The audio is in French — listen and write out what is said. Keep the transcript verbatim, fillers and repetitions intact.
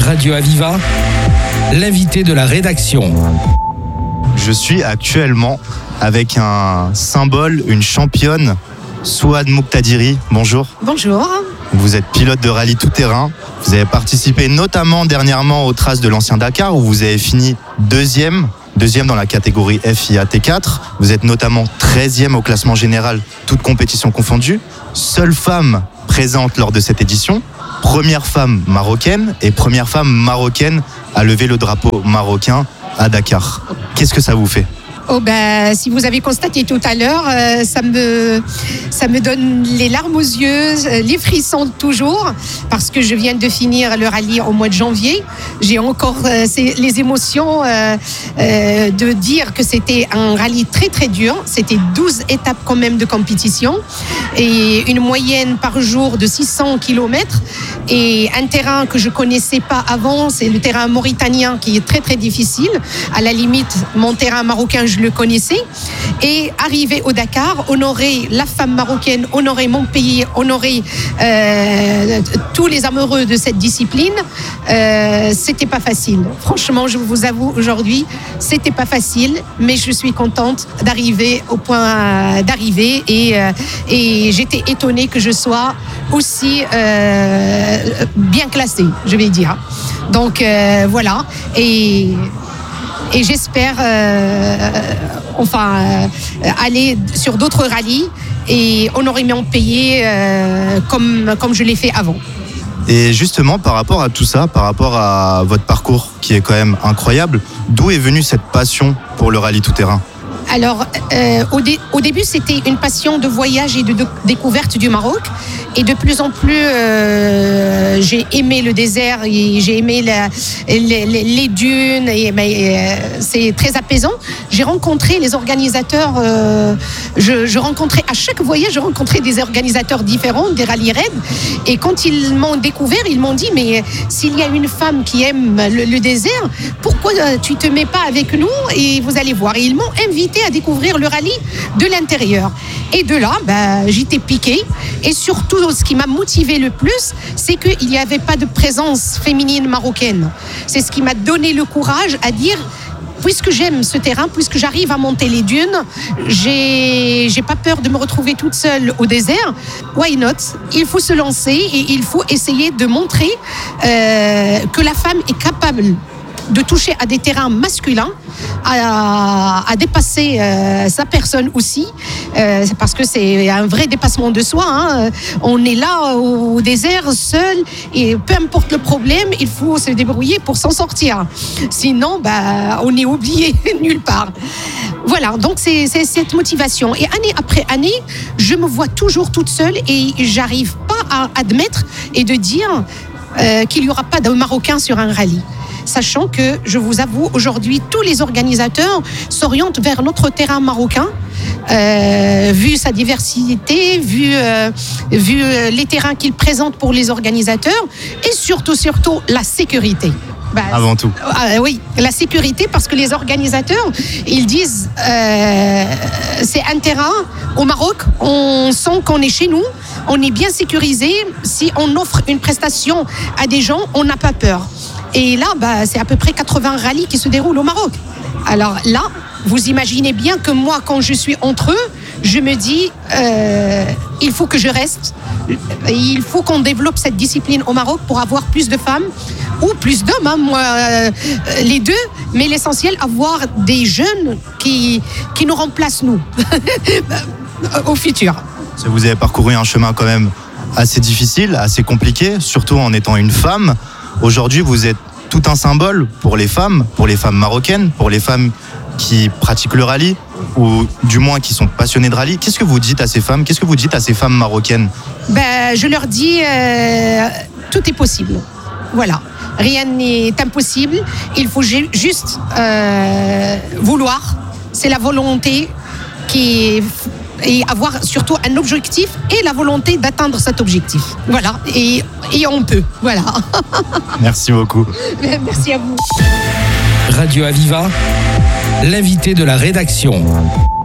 Radio Aviva, l'invité de la rédaction. Je suis actuellement avec un symbole, une championne, Souad Muqtadiri. Bonjour. Bonjour. Vous êtes pilote de rallye tout-terrain. Vous avez participé notamment dernièrement aux traces de l'ancien Dakar où vous avez fini deuxième, deuxième dans la catégorie F I A T quatre. Vous êtes notamment treizième au classement général, toutes compétitions confondues. Seule femme présente lors de cette édition. Première femme marocaine et première femme marocaine à lever le drapeau marocain à Dakar. Qu'est-ce que ça vous fait ? Oh ben, si vous avez constaté tout à l'heure, euh, ça me, ça me donne les larmes aux yeux, euh, les frissons toujours, parce que je viens de finir le rallye au mois de janvier. J'ai encore euh, ces, les émotions euh, euh, de dire que c'était un rallye très très dur. C'était douze étapes quand même de compétition et une moyenne par jour de six cents kilomètres et un terrain que je connaissais pas avant, c'est le terrain mauritanien qui est très très difficile. À la limite, mon terrain marocain, je le connaissais, et arriver au Dakar, honorer la femme marocaine, honorer mon pays, honorer euh, tous les amoureux de cette discipline, euh, c'était pas facile. Franchement, je vous avoue, aujourd'hui, c'était pas facile, mais je suis contente d'arriver au point d'arriver et, euh, et j'étais étonnée que je sois aussi euh, bien classée, je vais dire. Donc euh, voilà, et Et j'espère euh, enfin, euh, aller sur d'autres rallyes et honorer mon pays euh, comme, comme je l'ai fait avant. Et justement, par rapport à tout ça, par rapport à votre parcours qui est quand même incroyable, d'où est venue cette passion pour le rallye tout-terrain ? Alors, euh, au, dé- au début, c'était une passion de voyage et de, de découverte du Maroc. Et de plus en plus, euh, j'ai aimé le désert et j'ai aimé la, les, les, les dunes. Et, mais, euh, c'est très apaisant. J'ai rencontré les organisateurs. Euh, je, je rencontrais à chaque voyage, je rencontrais des organisateurs différents, des rallye raids. Et quand ils m'ont découvert, ils m'ont dit mais s'il y a une femme qui aime le, le désert, pourquoi tu te mets pas avec nous et vous allez voir. Et ils m'ont invité à découvrir le rallye de l'intérieur. Et de là, bah, j'étais piquée. Et surtout, ce qui m'a motivée le plus, c'est qu'il n'y avait pas de présence féminine marocaine. C'est ce qui m'a donné le courage à dire, puisque j'aime ce terrain, puisque j'arrive à monter les dunes, j'ai, j'ai pas peur de me retrouver toute seule au désert. Why not ? Il faut se lancer et il faut essayer de montrer euh, que la femme est capable de toucher à des terrains masculins, à, à dépasser euh, sa personne aussi, euh, parce que c'est un vrai dépassement de soi. Hein. On est là au désert, seul, et peu importe le problème, il faut se débrouiller pour s'en sortir. Sinon, bah, on est oublié nulle part. Voilà, donc c'est, c'est cette motivation. Et année après année, je me vois toujours toute seule et j'arrive pas à admettre et de dire euh, qu'il n'y aura pas de Marocains sur un rallye. Sachant que, je vous avoue, aujourd'hui, tous les organisateurs s'orientent vers notre terrain marocain, euh, vu sa diversité, vu, euh, vu les terrains qu'il présente pour les organisateurs, et surtout, surtout, la sécurité. Bah, Avant tout. Euh, oui, la sécurité, parce que les organisateurs, ils disent euh, c'est un terrain au Maroc, on sent qu'on est chez nous, on est bien sécurisé. Si on offre une prestation à des gens, on n'a pas peur. Et là, bah, c'est à peu près quatre-vingts rallyes qui se déroulent au Maroc. Alors là, vous imaginez bien que moi, quand je suis entre eux, je me dis, euh, il faut que je reste. Il faut qu'on développe cette discipline au Maroc pour avoir plus de femmes ou plus d'hommes, hein, moi, euh, les deux. Mais l'essentiel, avoir des jeunes qui, qui nous remplacent, nous, au futur. Vous avez parcouru un chemin quand même assez difficile, assez compliqué, surtout en étant une femme. Aujourd'hui, vous êtes tout un symbole pour les femmes, pour les femmes marocaines, pour les femmes qui pratiquent le rallye, ou du moins qui sont passionnées de rallye. Qu'est-ce que vous dites à ces femmes ? Qu'est-ce que vous dites à ces femmes marocaines ? Ben, je leur dis, euh, tout est possible. Voilà. Rien n'est impossible. Il faut ju- juste euh, vouloir. C'est la volonté qui est... et avoir surtout un objectif et la volonté d'atteindre cet objectif. Voilà, et, et on peut, voilà. Merci beaucoup. Merci à vous. Radio Aviva, l'invité de la rédaction.